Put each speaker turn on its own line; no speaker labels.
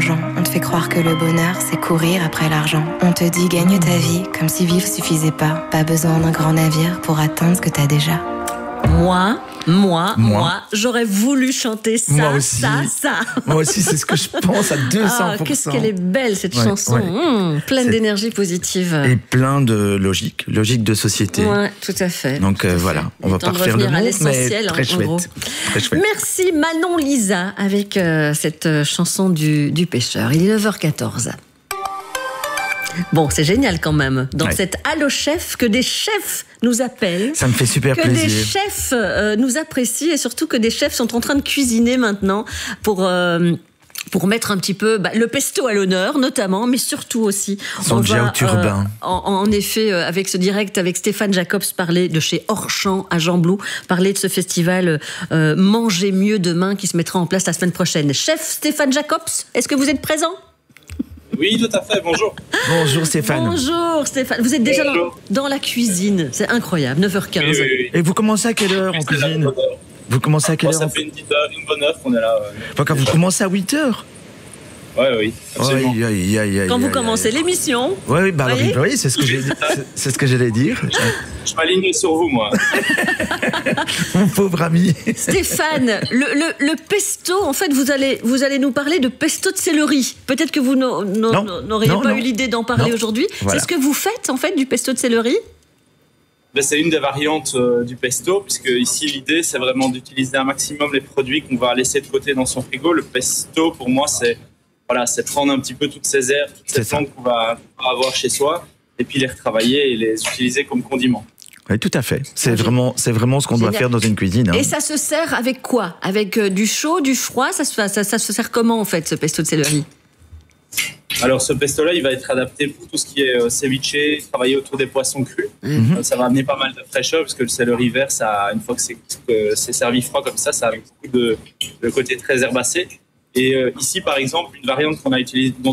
arrangeant. On te fait croire que le bonheur, c'est courir après l'argent. On te dit gagne ta vie, comme si vivre suffisait pas. Pas besoin d'un grand navire pour atteindre ce que t'as déjà.
Moi, j'aurais voulu chanter ça,
Moi aussi.
ça.
Moi aussi, c'est ce que je pense à 200%.
Ah, qu'est-ce qu'elle est belle, cette chanson. Pleine d'énergie positive.
Et plein de logique de société.
Ouais, tout à fait.
Donc voilà, on va pas refaire le mot, mais très chouette. Très chouette.
Merci Manon Lisa avec cette chanson du pêcheur. Il est 9h14. Bon, c'est génial quand même. Dans cette Allo Chef, que des chefs nous appellent.
Ça me fait super plaisir.
Que des chefs nous apprécient et surtout que des chefs sont en train de cuisiner maintenant pour mettre un petit peu le pesto à l'honneur, notamment, mais surtout aussi.
Son Jiao Turbin.
En effet, avec ce direct avec Stéphane Jacobs, parler de chez Orchamps à Jean-Blou, parler de ce festival Manger mieux demain qui se mettra en place la semaine prochaine. Chef Stéphane Jacobs, est-ce que vous êtes présent ?
Oui, tout à fait, bonjour.
Bonjour Stéphane.
Bonjour Stéphane, vous êtes déjà dans la cuisine, c'est incroyable, 9h15.
Oui.
Et vous commencez à quelle heure en cuisine ? Vous commencez à quelle heure ?
Ça fait une bonne heure qu'on est là.
Enfin, quand vous commencez à 8h ?
Oui, absolument.
Quand vous commencez l'émission.
Oui, c'est ce que j'allais dire.
Je m'aligne sur vous, moi.
Mon pauvre ami.
Stéphane, le pesto, en fait, vous allez nous parler de pesto de céleri. Peut-être que vous n'auriez pas eu l'idée d'en parler aujourd'hui. Voilà. C'est ce que vous faites, en fait, du pesto de céleri ?
C'est une des variantes du pesto, puisque ici, l'idée, c'est vraiment d'utiliser un maximum les produits qu'on va laisser de côté dans son frigo. Le pesto, pour moi, c'est prendre un petit peu toutes ces herbes, toutes ces plantes qu'on va avoir chez soi, et puis les retravailler et les utiliser comme condiments.
Oui, tout à fait. C'est vraiment ce qu'on doit faire dans une cuisine.
Et ça se sert avec quoi ? Avec du chaud, du froid ? Ça se sert comment, en fait, ce pesto de céleri ?
Alors, ce pesto-là, il va être adapté pour tout ce qui est ceviche, travailler autour des poissons crus. Ça va amener pas mal de fraîcheur, parce que le céleri vert, une fois que c'est servi froid comme ça a beaucoup de côté très herbacé. Et ici, par exemple, une variante dont